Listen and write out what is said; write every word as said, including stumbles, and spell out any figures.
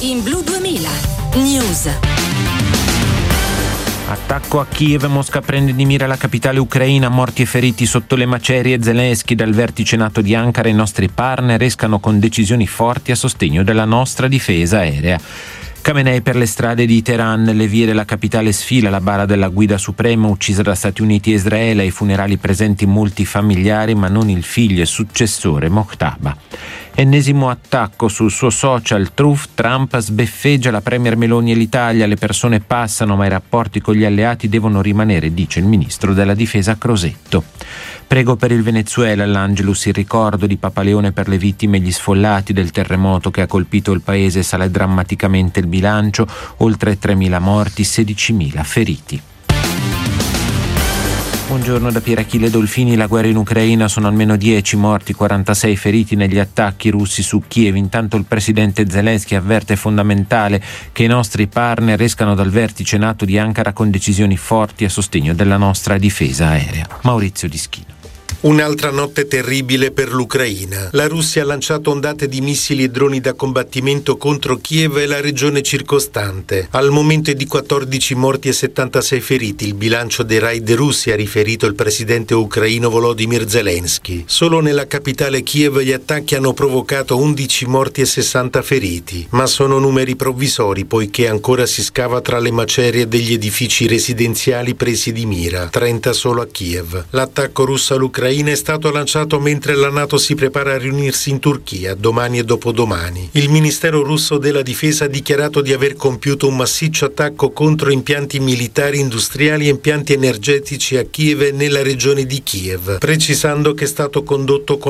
in Blu duemila News. Attacco a Kiev, Mosca prende di mira la capitale ucraina, morti e feriti sotto le macerie. Zelensky: dal vertice NATO di Ankara i nostri partner escano con decisioni forti a sostegno della nostra difesa aerea. Khamenei per le strade di Teheran, nelle vie della capitale sfila la bara della guida suprema uccisa da Stati Uniti e Israele. Ai funerali presenti molti familiari, ma non il figlio e successore Mojtaba. Ennesimo attacco sul suo social Truth. Trump sbeffeggia la premier Meloni e l'Italia. Le persone passano, ma i rapporti con gli alleati devono rimanere, dice il ministro della difesa Crosetto. Prego per il Venezuela, all'Angelus il ricordo di Papa Leone per le vittime e gli sfollati del terremoto che ha colpito il paese. Sale drammaticamente il bilancio, oltre tremila morti, sedicimila feriti. Buongiorno da Pier Achille Dolfini. La guerra in Ucraina, sono almeno dieci morti, quarantasei feriti negli attacchi russi su Kiev. Intanto il presidente Zelensky avverte: fondamentale che i nostri partner escano dal vertice NATO di Ankara con decisioni forti a sostegno della nostra difesa aerea. Maurizio Dischino. Un'altra notte terribile per l'Ucraina. La Russia ha lanciato ondate di missili e droni da combattimento contro Kiev e la regione circostante. Al momento è di quattordici morti e settantasei feriti il bilancio dei raid russi, ha riferito il presidente ucraino Volodymyr Zelensky. Solo nella capitale Kiev gli attacchi hanno provocato undici morti e sessanta feriti, ma sono numeri provvisori poiché ancora si scava tra le macerie degli edifici residenziali presi di mira, trenta solo a Kiev. L'attacco russo all'Ucraina è stato lanciato mentre la NATO si prepara a riunirsi in Turchia domani e dopodomani. Il Ministero russo della Difesa ha dichiarato di aver compiuto un massiccio attacco contro impianti militari, industriali e impianti energetici a Kiev e nella regione di Kiev, precisando che è stato condotto con